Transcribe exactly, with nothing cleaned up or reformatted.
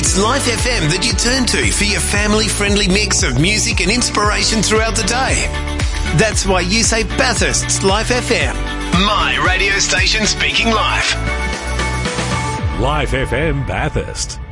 It's Life F M that you turn to for your family-friendly mix of music and inspiration throughout the day. That's why you say Bathurst's Life F M. My radio station speaking live. Life F M Bathurst.